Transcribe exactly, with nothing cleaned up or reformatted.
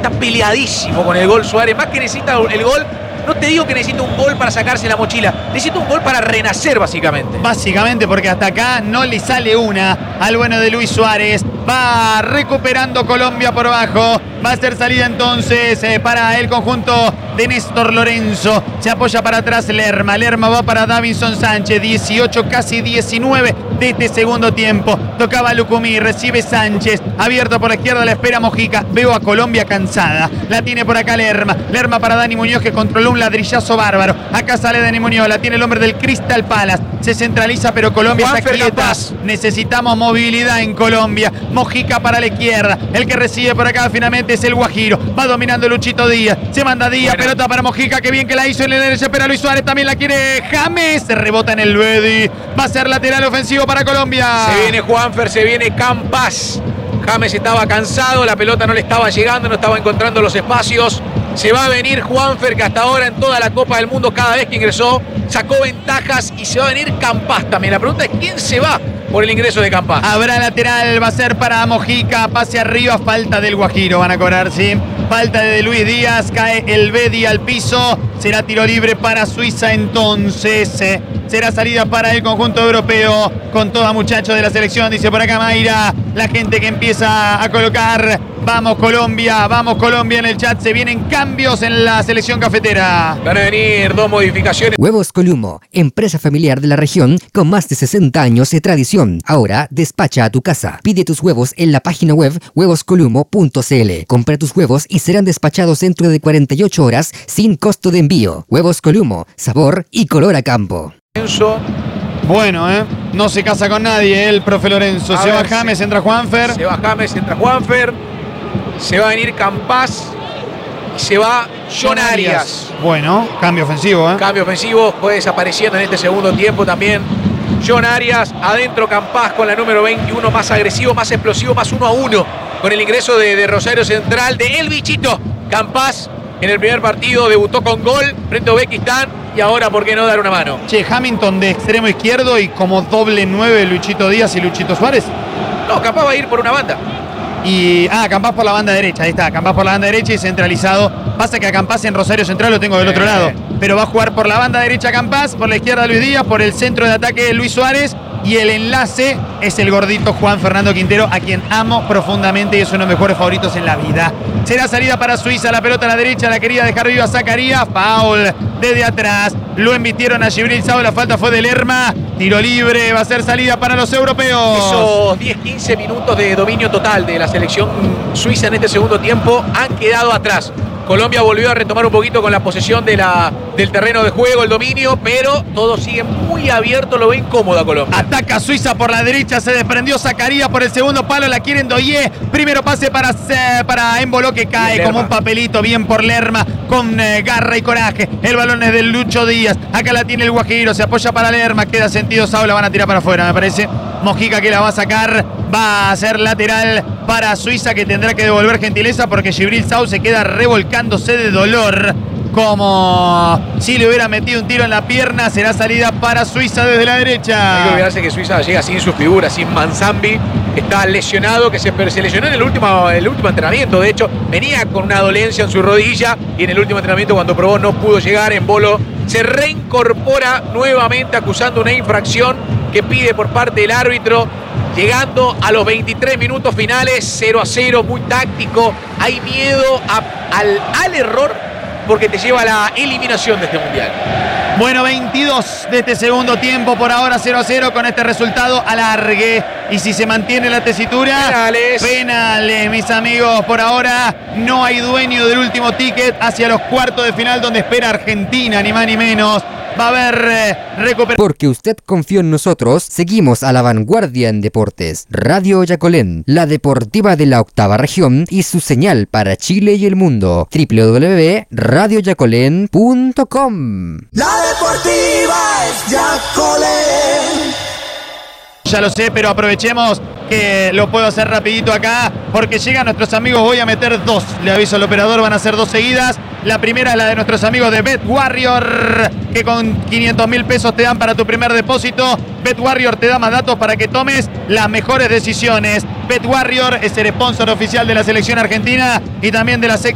está peleadísimo con el gol Suárez. Más que necesita el gol, no te digo que necesita un gol para sacarse la mochila, necesita un gol para renacer básicamente. Básicamente porque hasta acá no le sale una al bueno de Luis Suárez. Va recuperando Colombia por abajo. Va a ser salida entonces eh, para el conjunto de Néstor Lorenzo. Se apoya para atrás Lerma. Lerma va para Davinson Sánchez. dieciocho, casi diecinueve de este segundo tiempo. Tocaba Lucumí, recibe Sánchez. Abierto por la izquierda, la espera Mojica. Veo a Colombia cansada. La tiene por acá Lerma. Lerma para Dani Muñoz, que controló un ladrillazo bárbaro. Acá sale Dani Muñoz. La tiene el hombre del Crystal Palace. Se centraliza, pero Colombia está quieta. Necesitamos movilidad en Colombia. Mojica para la izquierda. El que recibe por acá finalmente es el Guajiro. Va dominando Luchito Díaz. Se manda Díaz. Bueno. Pelota para Mojica. Que bien que la hizo en el derecha. Pero Luis Suárez también la quiere James. Se rebota en el Bedi. Va a ser lateral ofensivo para Colombia. Se viene Juanfer. Se viene Campas. James estaba cansado. La pelota no le estaba llegando. No estaba encontrando los espacios. Se va a venir Juanfer, que hasta ahora en toda la Copa del Mundo, cada vez que ingresó, sacó ventajas, y se va a venir Campas también. La pregunta es quién se va por el ingreso de Campas. Habrá lateral, va a ser para Mojica, pase arriba, falta del Guajiro, van a cobrar, sí. Falta de Luis Díaz, cae el Bedi al piso, será tiro libre para Suiza entonces. Eh, será salida para el conjunto europeo, con toda muchachos de la selección, dice por acá Mayra, la gente que empieza a colocar. Vamos Colombia, vamos Colombia en el chat. Se vienen cambios en la selección cafetera. Van a venir dos modificaciones. Huevos Columo, empresa familiar de la región con más de sesenta años de tradición. Ahora despacha a tu casa. Pide tus huevos en la página web huevos columo punto c l. Compra tus huevos y serán despachados dentro de cuarenta y ocho horas sin costo de envío. Huevos Columo, sabor y color a campo. Bueno, ¿eh? No se casa con nadie el profe Lorenzo. A se va James, si entra Juanfer. Se va James, entra Juanfer. Se va a venir Campas y se va John Arias. Bueno, cambio ofensivo, ¿eh? Cambio ofensivo, fue desapareciendo en este segundo tiempo también. John Arias, adentro Campas con la número veintiuno, más agresivo, más explosivo, más uno a uno. Con el ingreso de, de Rosario Central, de El Bichito. Campas en el primer partido debutó con gol frente a Uzbekistán y ahora, ¿por qué no dar una mano? Che, Hamilton de extremo izquierdo y como doble nueve Luchito Díaz y Luchito Suárez. No, Campas va a ir por una banda. Y, ah, Campas por la banda derecha, ahí está, Campas por la banda derecha y centralizado. Pasa que a Campas en Rosario Central lo tengo del eh. otro lado, pero va a jugar por la banda derecha Campas, por la izquierda Luis Díaz, por el centro de ataque Luis Suárez, y el enlace es el gordito Juan Fernando Quintero, a quien amo profundamente y es uno de mis mejores favoritos en la vida. Será salida para Suiza, la pelota a la derecha, la quería dejar viva Zacarías, foul desde atrás, lo embistieron a Gibril Sao, la falta fue de Lerma, tiro libre, va a ser salida para los europeos. Esos diez quince minutos de dominio total de la selección suiza en este segundo tiempo han quedado atrás. Colombia volvió a retomar un poquito con la posesión de la, del terreno de juego, el dominio, pero todo sigue muy abierto, lo ve incómodo a Colombia. Ataca Suiza por la derecha, se desprendió Zacarías por el segundo palo, la quieren Doyé, primero pase para, para Embolo, que cae como un papelito, bien por Lerma, con eh, garra y coraje, el balón es de Lucho Díaz, acá la tiene el Guajiro, se apoya para Lerma, queda sentido Sao, la van a tirar para afuera me parece, Mojica que la va a sacar, va a ser lateral para Suiza, que tendrá que devolver gentileza porque Gibril Sao se queda revolcándose de dolor, como si le hubiera metido un tiro en la pierna. Será salida para Suiza desde la derecha. Hay que olvidarse que Suiza llega sin sus figuras, sin Manzambi, está lesionado, que se, se lesionó en el último, el último entrenamiento. De hecho, venía con una dolencia en su rodilla y en el último entrenamiento, cuando probó, no pudo llegar. Embolo se reincorpora nuevamente acusando una infracción que pide por parte del árbitro. Llegando a los veintitrés minutos finales, cero a cero, muy táctico. Hay miedo a, al, al error porque te lleva a la eliminación de este mundial. Bueno, veintidós de este segundo tiempo, por ahora cero a cero, con este resultado alargue. Y si se mantiene la tesitura, penales. Penales, mis amigos. Por ahora no hay dueño del último ticket hacia los cuartos de final, donde espera Argentina, ni más ni menos. Va a haber eh, recuperación. Porque usted confió en nosotros, seguimos a la vanguardia en deportes. Radio Yacolén, la deportiva de la octava región y su señal para Chile y el mundo. doble u doble u doble u punto radio yacolén punto com. La deportiva es Yacolén. Ya lo sé, pero aprovechemos que lo puedo hacer rapidito acá, porque llegan nuestros amigos. Voy a meter dos, le aviso al operador, van a ser dos seguidas. La primera es la de nuestros amigos de Bet Warrior, que con quinientos mil pesos te dan para tu primer depósito. Bet Warrior te da más datos para que tomes las mejores decisiones. Bet Warrior es el sponsor oficial de la selección argentina y también de la sección